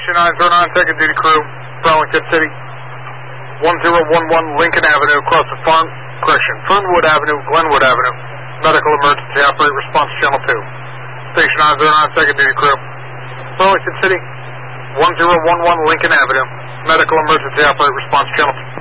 Station 909, second duty crew, Burlington City, 1011 Lincoln Avenue, across the Fernwood Avenue, Glenwood Avenue. Medical emergency, operate response channel 2. Station 909, second duty crew, Burlington City, 1011 Lincoln Avenue. Medical emergency, operate response channel 2.